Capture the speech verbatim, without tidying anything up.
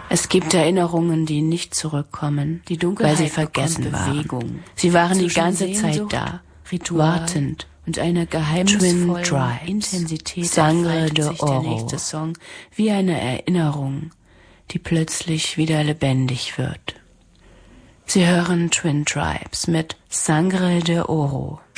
Es gibt Erinnerungen, die nicht zurückkommen, die Dunkelheit, weil sie vergessen waren. Sie waren die ganze Zeit da, Ritual, wartend und eine geheimnisvolle Intensität. Sangre de Oro, der nächste Song, wie eine Erinnerung, die plötzlich wieder lebendig wird. Sie hören Twin Tribes mit Sangre de Oro.